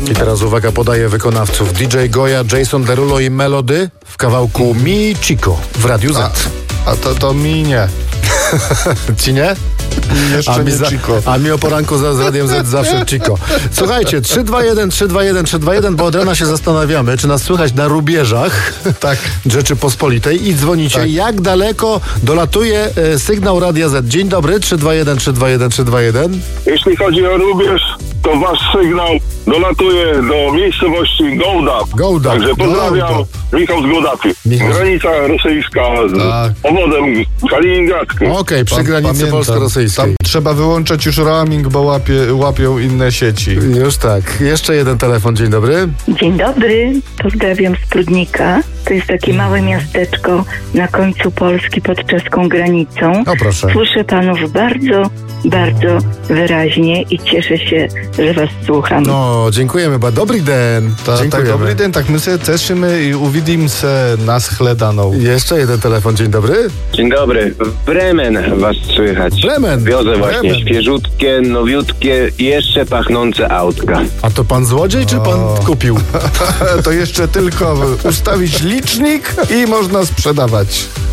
I teraz uwaga, podaję wykonawców. DJ Goja, Jason Derulo i Melody w kawałku Mi Chico w Radiu Z. A to mi nie. Ci nie? Jeszcze nie Chico. A mi o poranku z Radiem Z zawsze Chico. Słuchajcie, 321, bo od rana się zastanawiamy, czy nas słychać na rubieżach Tak. Rzeczypospolitej i dzwonicie, Tak. jak daleko dolatuje sygnał Radia Z. Dzień dobry, 321. Jeśli chodzi o rubież, to wasz sygnał dolatuje do miejscowości Gołda. Także pozdrawiam, Michał z Gołdapy. Michał. Granica rosyjska z Tak. obwodem kaliningradzkim. Okej, przy granicy Pamiętam. polsko-rosyjskiej. Tam trzeba wyłączać już roaming, bo łapią inne sieci. Już tak. Jeszcze jeden telefon, dzień dobry. Dzień dobry, pozdrawiam z Prudnika. To jest takie małe miasteczko na końcu Polski pod czeską granicą. O proszę. Słyszę panów bardzo, bardzo wyraźnie i cieszę się, że was słucham. No, dziękujemy, dobry den. Tak, Dziękujemy. dobry dzień, tak my się cieszymy i uwidzimy się na schledaną. Jeszcze jeden telefon, dzień dobry. Dzień dobry. Bremen was słychać. Bremen. Wiozę właśnie Bremen. świeżutkie, nowiutkie, jeszcze pachnące autka. A to pan złodziej, czy pan kupił? To jeszcze tylko ustawić licznik i można sprzedawać.